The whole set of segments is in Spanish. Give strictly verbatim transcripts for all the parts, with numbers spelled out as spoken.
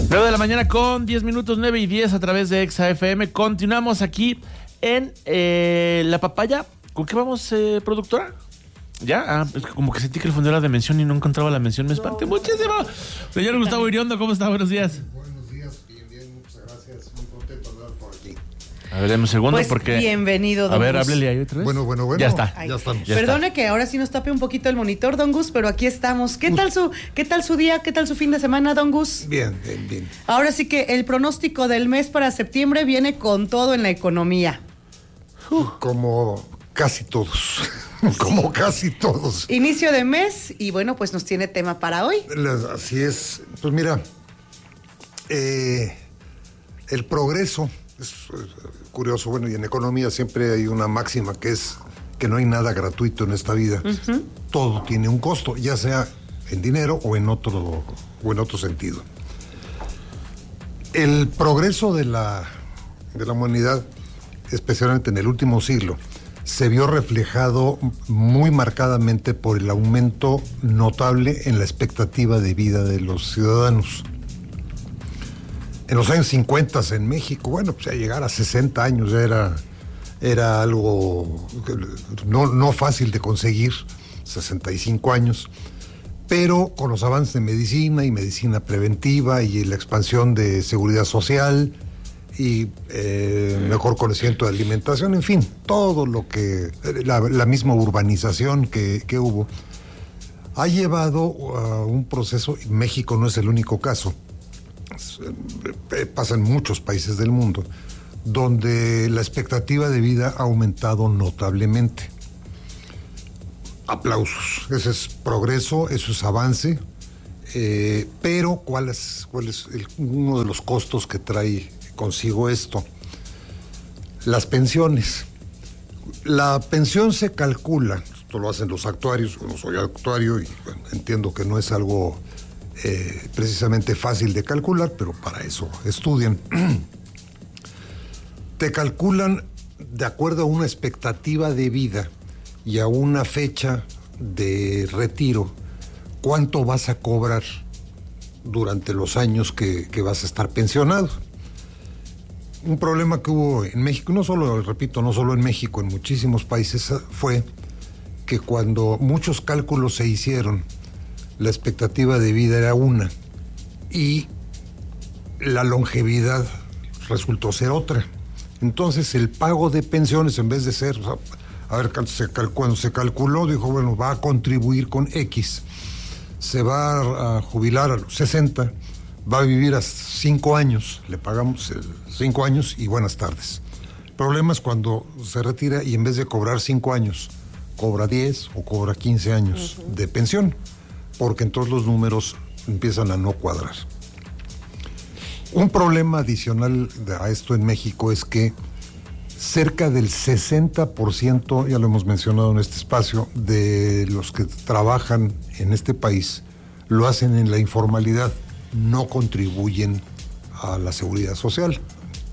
nueve de la mañana con diez minutos, nueve y diez a través de Exa F M. Continuamos aquí en eh, La Papaya. ¿Con qué vamos, eh, productora? ¿Ya? Ah, es que como que sentí que el fondo era de mención y no encontraba la mención. Me espanté no, muchísimo. Señor Gustavo Iriondo, ¿cómo está? Buenos días. Buenos días, bien, bien, muchas gracias. Muy contento de andar por aquí. A ver, dame un segundo pues porque... bienvenido, don A ver, Gus. háblele ahí otra vez. Bueno, bueno, bueno. Ya está. Ay, ya estamos. Ya Perdone está. que ahora sí nos tape un poquito el monitor, don Gus, pero aquí estamos. ¿Qué tal su, qué tal su día? ¿Qué tal su fin de semana, don Gus? Bien, bien, bien. Ahora sí que el pronóstico del mes para septiembre viene con todo en la economía. Uh. Como casi todos. Como sí. casi todos. Inicio de mes y bueno, pues nos tiene tema para hoy. Así es. Pues mira, eh, el progreso es curioso. Bueno, y en economía siempre hay una máxima que es que no hay nada gratuito en esta vida. Uh-huh. Todo tiene un costo, ya sea en dinero o en otro, o en otro sentido. El progreso de la, de la humanidad, especialmente en el último siglo, se vio reflejado muy marcadamente por el aumento notable en la expectativa de vida de los ciudadanos. En los años cincuenta en México, bueno, pues ya llegar a sesenta años ya era, era algo no, no fácil de conseguir, sesenta y cinco años, pero con los avances de medicina y medicina preventiva y la expansión de seguridad social y eh, mejor conocimiento de alimentación, en fin, todo lo que, la, la misma urbanización que, que hubo, ha llevado a un proceso, y México no es el único caso, pasa en muchos países del mundo, donde la expectativa de vida ha aumentado notablemente. Aplausos, ese es progreso, eso es avance, eh, pero ¿cuál es, cuál es el, uno de los costos que trae consigo esto? Las pensiones. La pensión se calcula, esto lo hacen los actuarios, yo no soy actuario y bueno, entiendo que no es algo eh, precisamente fácil de calcular, pero para eso estudian. Te calculan de acuerdo a una expectativa de vida y a una fecha de retiro, cuánto vas a cobrar durante los años que, que vas a estar pensionado. Un problema que hubo en México, no solo, repito, no solo en México, en muchísimos países, fue que cuando muchos cálculos se hicieron, la expectativa de vida era una y la longevidad resultó ser otra. Entonces el pago de pensiones, en vez de ser, o sea, a ver, cuando se calculó, dijo, bueno, va a contribuir con X, se va a jubilar a los sesenta, va a vivir a cinco años, le pagamos cinco años y buenas tardes. El problema es cuando se retira y en vez de cobrar cinco años, cobra diez o cobra quince años uh-huh. de pensión, porque entonces los números empiezan a no cuadrar. Un problema adicional a esto en México es que cerca del sesenta por ciento, ya lo hemos mencionado en este espacio, de los que trabajan en este país lo hacen en la informalidad, no contribuyen a la seguridad social.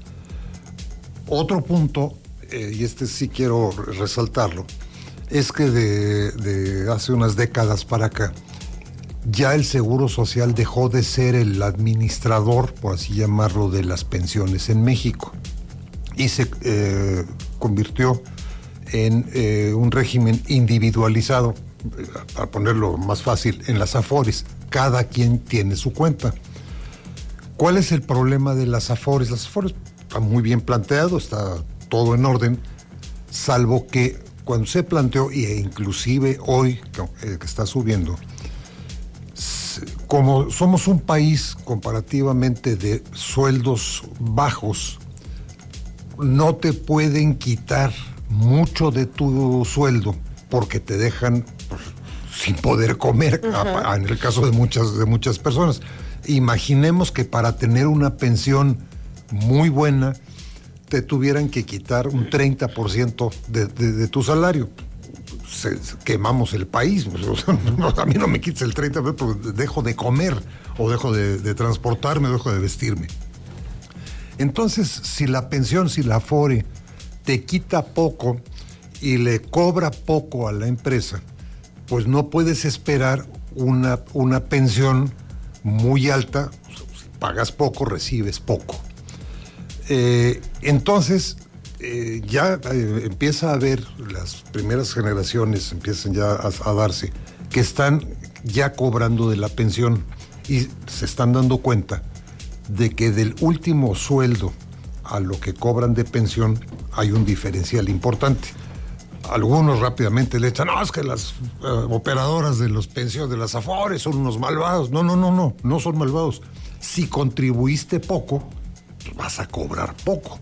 Otro punto, eh, y este sí quiero resaltarlo, es que de, de hace unas décadas para acá, ya el Seguro Social dejó de ser el administrador, por así llamarlo, de las pensiones en México y se eh, convirtió en eh, un régimen individualizado, para ponerlo más fácil, en las AFORES. Cada quien tiene su cuenta. ¿Cuál es el problema de las AFORES? Las AFORES está muy bien planteado, está todo en orden, salvo que cuando se planteó, e inclusive hoy que, eh, que está subiendo, como somos un país comparativamente de sueldos bajos, no te pueden quitar mucho de tu sueldo porque te dejan pues, sin poder comer, uh-huh. a, a, en el caso de muchas, de muchas personas. Imaginemos que para tener una pensión muy buena te tuvieran que quitar un treinta por ciento de, de, de tu salario. Se, se, quemamos el país. No, a mí no me quites el treinta por ciento porque dejo de comer o dejo de, de transportarme o dejo de vestirme. Entonces, si la pensión, si la AFORE te quita poco y le cobra poco a la empresa, pues no puedes esperar una, una pensión muy alta, pagas poco, recibes poco. Eh, entonces, eh, ya eh, empieza a haber, las primeras generaciones empiezan ya a, a darse, que están ya cobrando de la pensión y se están dando cuenta de que del último sueldo a lo que cobran de pensión hay un diferencial importante. Algunos rápidamente le echan, no, es que las uh, operadoras de los pensiones, de las Afores son unos malvados. No, no, no, no, no son malvados. Si contribuiste poco, vas a cobrar poco.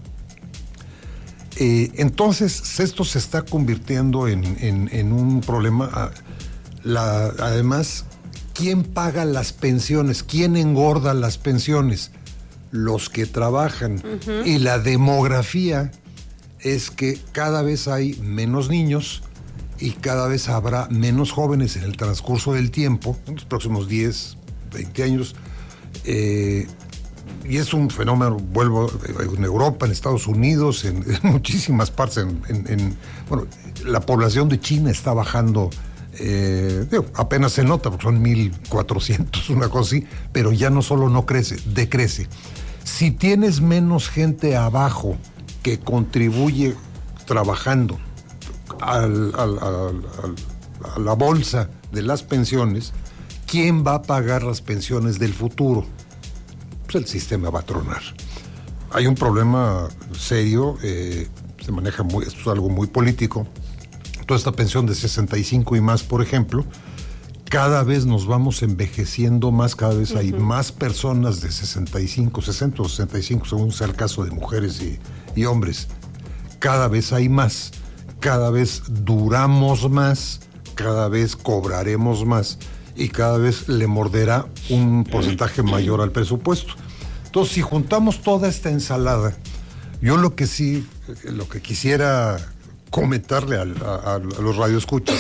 Eh, entonces, esto se está convirtiendo en, en, en un problema. La, además, ¿quién paga las pensiones? ¿Quién engorda las pensiones? Los que trabajan. Uh-huh. Y la demografía es que cada vez hay menos niños y cada vez habrá menos jóvenes en el transcurso del tiempo, en los próximos diez, veinte años. Eh, y es un fenómeno, vuelvo, en Europa, en Estados Unidos, en, en muchísimas partes. En, en, en, bueno, la población de China está bajando, eh, digo, apenas se nota, porque son mil cuatrocientos, una cosa así, pero ya no solo no crece, decrece. Si tienes menos gente abajo que contribuye trabajando al, al, al, al, a la bolsa de las pensiones, ¿quién va a pagar las pensiones del futuro? Pues el sistema va a tronar. Hay un problema serio, eh, se maneja muy, esto es algo muy político. Toda esta pensión de sesenta y cinco y más, por ejemplo, cada vez nos vamos envejeciendo más, cada vez hay uh-huh. más personas de sesenta y cinco, sesenta o sesenta y cinco, según sea el caso de mujeres y, y hombres. Cada vez hay más, cada vez duramos más, cada vez cobraremos más y cada vez le morderá un porcentaje mayor al presupuesto. Entonces, si juntamos toda esta ensalada, yo lo que sí, lo que quisiera comentarle a, a, a los radioescuchas,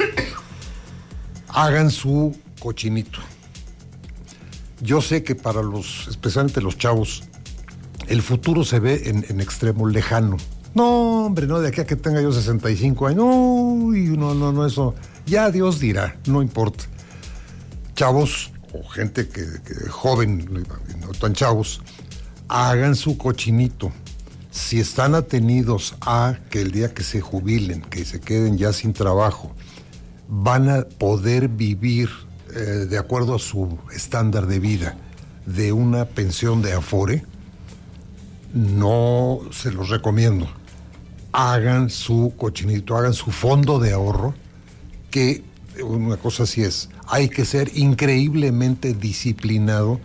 hagan su cochinito. Yo sé que para los, especialmente los chavos, el futuro se ve en, en extremo lejano. No, hombre, no, de aquí a que tenga yo sesenta y cinco años, no, no, no, no, eso, ya Dios dirá, no importa. Chavos, o gente que, que joven, no tan chavos, hagan su cochinito. Si están atenidos a que el día que se jubilen, que se queden ya sin trabajo, van a poder vivir eh, de acuerdo a su estándar de vida de una pensión de Afore, no se los recomiendo. Hagan su cochinito, hagan su fondo de ahorro, que una cosa así es, hay que ser increíblemente disciplinado.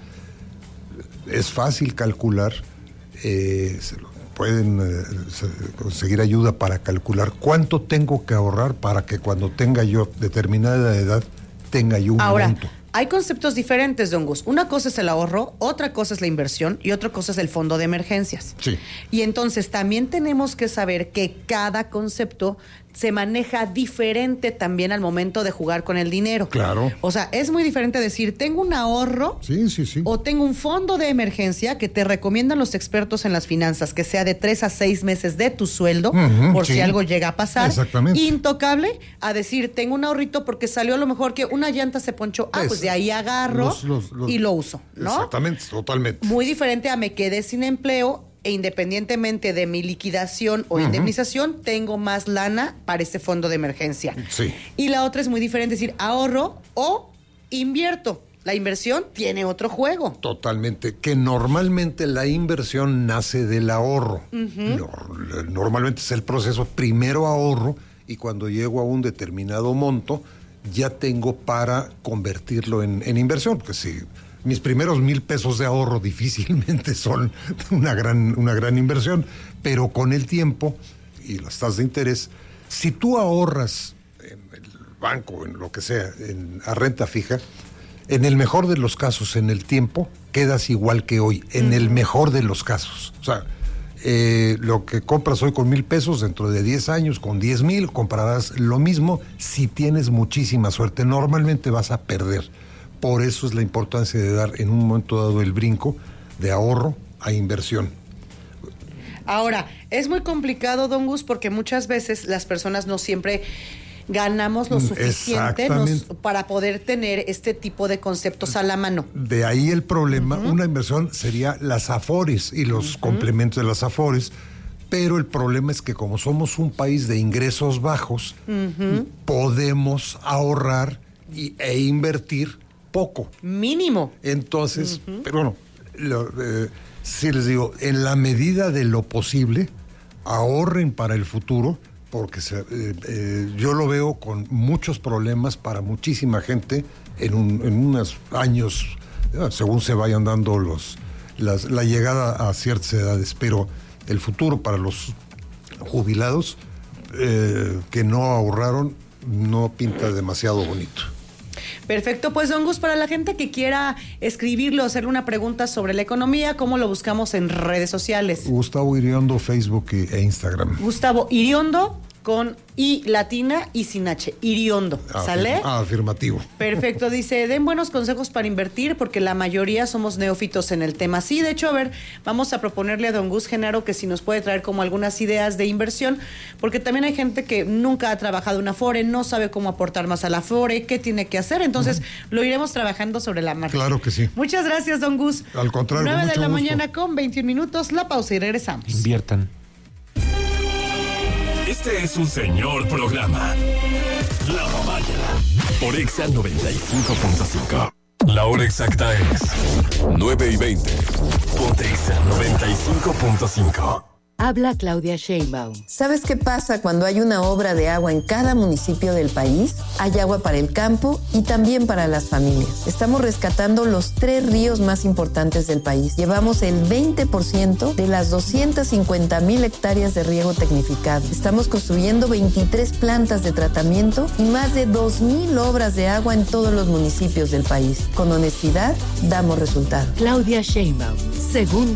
Es fácil calcular, eh, se lo pueden eh, conseguir ayuda para calcular cuánto tengo que ahorrar para que cuando tenga yo determinada edad tenga yo un Ahora, monto. Hay conceptos diferentes, don Gus. Una cosa es el ahorro, otra cosa es la inversión y otra cosa es el fondo de emergencias. Sí. Y entonces también tenemos que saber que cada concepto se maneja diferente también al momento de jugar con el dinero. Claro. O sea, es muy diferente decir, tengo un ahorro sí, sí, sí. o tengo un fondo de emergencia que te recomiendan los expertos en las finanzas, que sea de tres a seis meses de tu sueldo, uh-huh, por sí. si algo llega a pasar. Exactamente. Intocable a decir, tengo un ahorrito porque salió a lo mejor que una llanta se ponchó. Ah, es, pues de ahí agarro los, los, los, y lo uso, ¿no? Exactamente, totalmente. Muy diferente a me quedé sin empleo e independientemente de mi liquidación o uh-huh. indemnización, tengo más lana para este fondo de emergencia. Sí. Y la otra es muy diferente, es decir, ahorro o invierto. La inversión tiene otro juego. Totalmente, que normalmente la inversión nace del ahorro. Uh-huh. No, normalmente es el proceso, primero ahorro y cuando llego a un determinado monto, ya tengo para convertirlo en, en inversión, porque si mis primeros mil pesos de ahorro difícilmente son una gran, una gran inversión, pero con el tiempo y las tasas de interés, si tú ahorras en el banco, en lo que sea, en, a renta fija, en el mejor de los casos, en el tiempo, quedas igual que hoy, en mm. el mejor de los casos. O sea, eh, lo que compras hoy con mil pesos, dentro de diez años, con diez mil, comprarás lo mismo si tienes muchísima suerte. Normalmente vas a perder. Por eso es la importancia de dar en un momento dado el brinco de ahorro a inversión. Ahora, es muy complicado, don Gus, porque muchas veces las personas no siempre ganamos lo suficiente nos, Exactamente. para poder tener este tipo de conceptos a la mano. De ahí el problema. Uh-huh. Una inversión sería las afores y los uh-huh. complementos de las afores, pero el problema es que como somos un país de ingresos bajos, uh-huh. podemos ahorrar y, e invertir poco. Mínimo. Entonces, uh-huh. pero bueno, lo, eh, sí les digo, en la medida de lo posible, ahorren para el futuro, porque se, eh, eh, yo lo veo con muchos problemas para muchísima gente en, un, en unos años, eh, según se vayan dando los, las, la llegada a ciertas edades, pero el futuro para los jubilados eh, que no ahorraron no pinta demasiado bonito. Perfecto, pues don Gus, para la gente que quiera escribirle o hacerle una pregunta sobre la economía, ¿cómo lo buscamos en redes sociales? Gustavo Iriondo, Facebook e Instagram. Gustavo Iriondo con I latina y sin H, Iriondo, ¿sale? Ah, afirmativo. Perfecto, dice, den buenos consejos para invertir porque la mayoría somos neófitos en el tema. Sí, de hecho, a ver, vamos a proponerle a don Gus Genaro que si nos puede traer como algunas ideas de inversión, porque también hay gente que nunca ha trabajado una Afore, no sabe cómo aportar más a la Afore, qué tiene que hacer, entonces uh-huh. lo iremos trabajando sobre la marcha. Claro que sí. Muchas gracias, don Gus. Al contrario, nueve de la gusto. mañana con veintiún minutos, la pausa y regresamos. Inviertan. Este es un señor programa. La Papaya. Por Exa noventa y cinco punto cinco. La hora exacta es nueve y veinte. Ponte Exa noventa y cinco punto cinco. Habla Claudia Sheinbaum. ¿Sabes qué pasa cuando hay una obra de agua en cada municipio del país? Hay agua para el campo y también para las familias. Estamos rescatando los tres ríos más importantes del país. Llevamos el veinte por ciento de las doscientas cincuenta mil hectáreas de riego tecnificado. Estamos construyendo veintitrés plantas de tratamiento y más de dos mil obras de agua en todos los municipios del país. Con honestidad, damos resultados. Claudia Sheinbaum, segundo